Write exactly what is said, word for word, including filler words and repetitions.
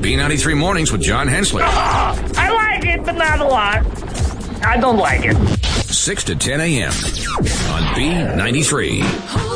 B ninety-three Mornings with John Hensley. Oh, I like it, but not a lot. I don't like it. six to ten a.m. on B ninety-three.